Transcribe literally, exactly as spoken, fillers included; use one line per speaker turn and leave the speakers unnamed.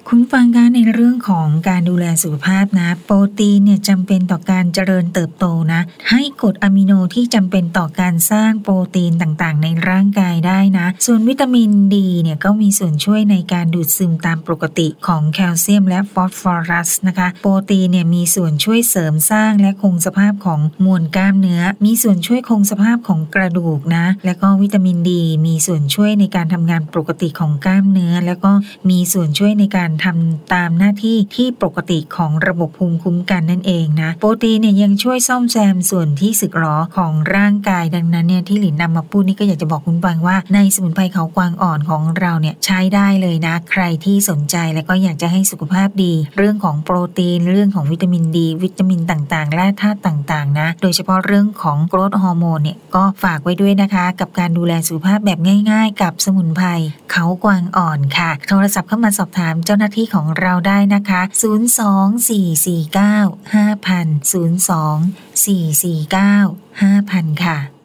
คุณฟังคะในเรื่องของการดูแลสุขภาพนะโปรตีนเนี่ยจำเป็นต่อการเจริญเติบโตนะให้กรดอะมิโนที่จำเป็นต่อการสร้างโปรตีนต่างๆในร่างกายได้นะส่วนวิตามินดีเนี่ยก็มีส่วนช่วยในการดูดซึมตามปกติของแคลเซียมและฟอสฟอรัสนะคะโปรตีนเนี่ยมีส่วนช่วยเสริมสร้างและคงสภาพของมวลกล้ามเนื้อมีส่วนช่วยคงสภาพของกระดูกนะและก็วิตามินดีมีส่วนช่วยในการทำงานปกติของกล้ามเนื้อแล้วก็มีส่วนช่วยในการทำตามหน้าที่ที่ปกติของระบบภูมิคุ้มกันนั่นเองนะโปรตีนเนี่ยยังช่วยซ่อมแซมส่วนที่สึกหรอของร่างกายดังนั้นเนี่ยที่หลินนำมาพูดนี่ก็อยากจะบอกคุณฟังว่าในสมุนไพรเขากวางอ่อนของเราเนี่ยใช้ได้เลยนะใครที่สนใจและก็อยากจะให้สุขภาพดีเรื่องของโปรตีนเรื่องของวิตามินดีวิตามินต่างๆและธาตุต่างๆนะโดยเฉพาะเรื่องของโกรทฮอร์โมนเนี่ยก็ฝากไว้ด้วยนะคะกับการดูแลสุขภาพแบบง่ายๆกับสมุนไพรเขากวางอ่อนค่ะโทรศัพท์เข้ามาสอบถามเจ้าหน้าที่ของเราได้นะคะศูนย์ สอง สี่ สี่ เก้า ห้า ศูนย์ ศูนย์ ศูนย์ สอง สี่ สี่ เก้า ห้า ศูนย์ ศูนย์ค่ะ